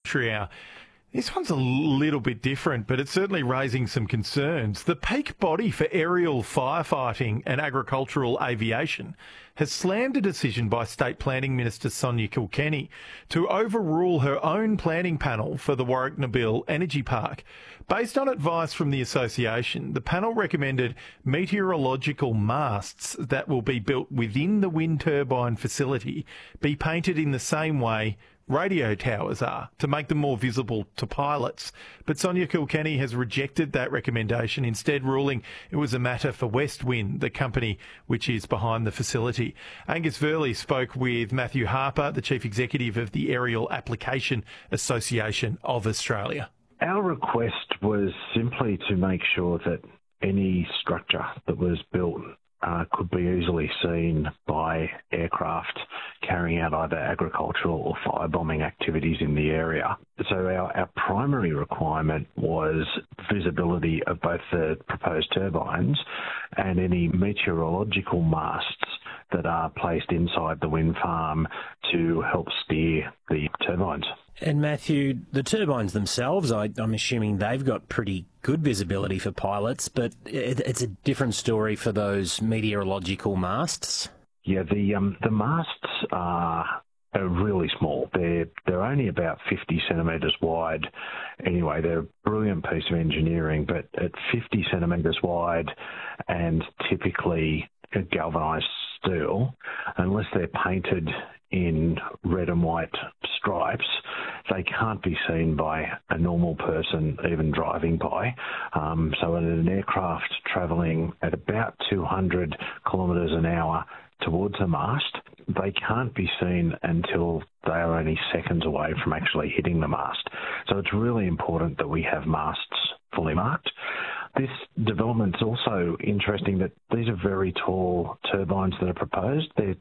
Trier. This one's a little bit different, but it's certainly raising some concerns. The peak body for aerial firefighting and agricultural aviation has slammed a decision by State Planning Minister Sonia Kilkenny to overrule her own planning panel for the Warwick Nabil Energy Park. Based on advice from the association, the panel recommended meteorological masts that will be built within the wind turbine facility be painted in the same way radio towers are, to make them more visible to pilots. But Sonia Kilkenny has rejected that recommendation, instead ruling it was a matter for Westwind, the company which is behind the facility. Angus Verley spoke with Matthew Harper, the Chief Executive of the Aerial Application Association of Australia. Our request was simply to make sure that any structure that was built could be easily seen by aircraft carrying out either agricultural or firebombing activities in the area. So our primary requirement was visibility of both the proposed turbines and any meteorological masts that are placed inside the wind farm to help steer the turbines. And Matthew, the turbines themselves, I'm assuming they've got pretty good visibility for pilots, but it's a different story for those meteorological masts. Yeah, the masts are really small. They're only about 50 centimetres wide. Anyway, they're a brilliant piece of engineering, but at 50 centimetres wide and typically galvanised steel, unless they're painted in red and white stripes, they can't be seen by a normal person even driving by. So in an aircraft travelling at about 200 kilometres an hour towards a mast, they can't be seen until they are only seconds away from actually hitting the mast. So it's really important that we have masts fully marked. This development's also interesting that these are very tall turbines that are proposed. They're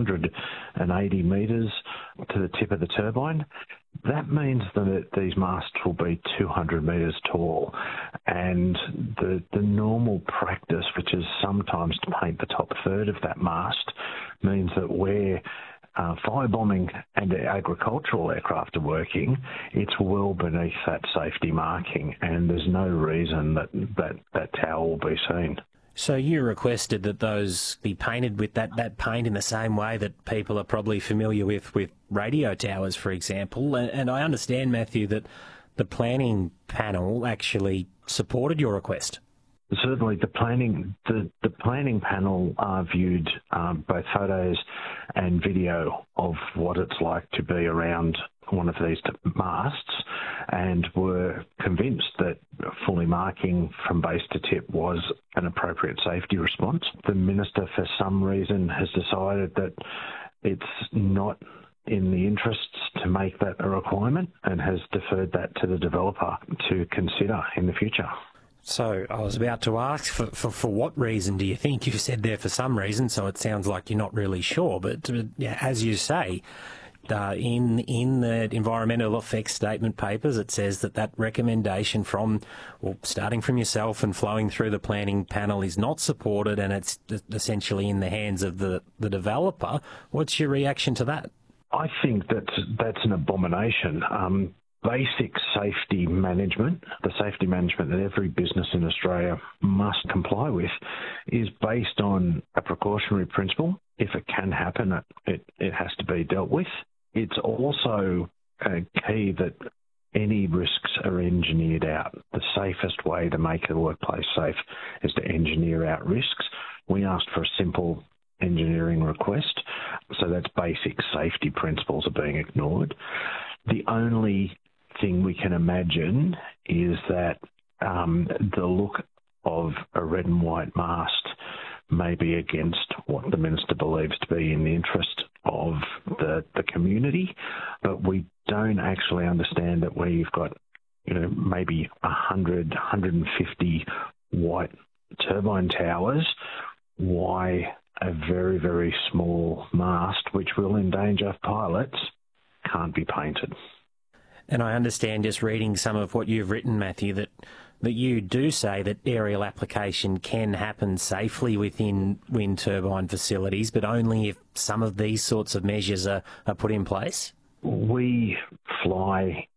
280 metres to the tip of the turbine. That means that these masts will be 200 metres tall, and the normal practice, which is sometimes to paint the top third of that mast, means that where firebombing and agricultural aircraft are working, it's well beneath that safety marking, and there's no reason that tower will be seen. So you requested that those be painted with that paint in the same way that people are probably familiar with radio towers, for example. And I understand, Matthew, that the planning panel actually supported your request. Certainly, the planning panel viewed both photos and video of what it's like to be around one of these masts, and were convinced that fully marking from base to tip was an appropriate safety response. The minister, for some reason, has decided that it's not in the interests to make that a requirement, and has deferred that to the developer to consider in the future. So I was about to ask, for what reason do you think? You said there for some reason, so it sounds like you're not really sure. But yeah, as you say, in the environmental effects statement papers, it says that recommendation starting from yourself and flowing through the planning panel is not supported, and it's essentially in the hands of the developer. What's your reaction to that? I think that's an abomination. Basic safety management, the safety management that every business in Australia must comply with, is based on a precautionary principle. If it can happen, it has to be dealt with. It's also key that any risks are engineered out. The safest way to make the workplace safe is to engineer out risks. We asked for a simple engineering request, so that's basic safety principles are being ignored. The only thing we can imagine is that the look of a red and white mast may be against what the minister believes to be in the interest of the community, but we don't actually understand that where you've got, maybe 100, 150 white turbine towers, why a very, very small mast, which will endanger pilots, can't be painted. And I understand, just reading some of what you've written, Matthew, that you do say that aerial application can happen safely within wind turbine facilities, but only if some of these sorts of measures are put in place? We fly